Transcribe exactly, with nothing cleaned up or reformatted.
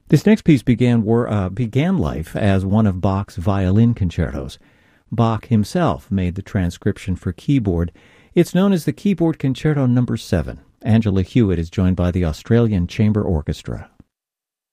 This next piece began, wor- uh, began life as one of Bach's violin concertos. Bach himself made the transcription for keyboard. It's known as the Keyboard Concerto Number seven. Angela Hewitt is joined by the Australian Chamber Orchestra.